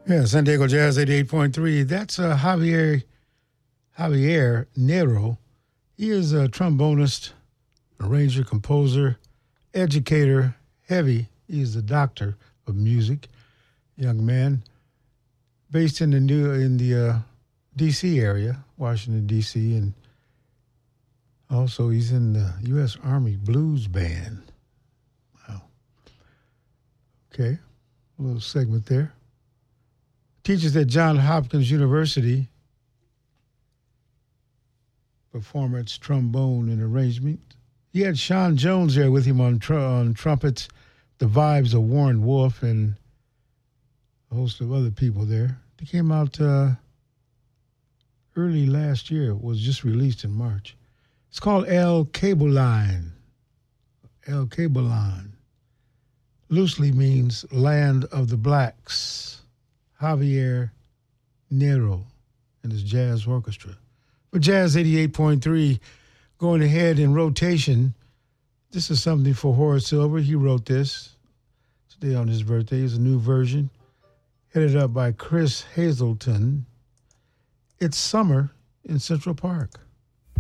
Yeah, San Diego Jazz 88.3. That's Javier Nero. He is a trombonist, arranger, composer, educator, heavy. He's a doctor of music, young man, based in the D.C. area, Washington, D.C., and also he's in the U.S. Army Blues Band. Wow. Okay, a little segment there. Teaches at Johns Hopkins University, performance, trombone, and arrangement. He had Sean Jones there with him on trumpets, the vibes of Warren Wolf, and a host of other people there. They came out early last year. It was just released in March. It's called El Caboline. El Caboline loosely means land of the blacks. Javier Nero and his jazz orchestra. For Jazz 88.3, going ahead in rotation, this is something for Horace Silver. He wrote this today on his birthday. It's a new version, headed up by Chris Hazelton. It's Summer in Central Park.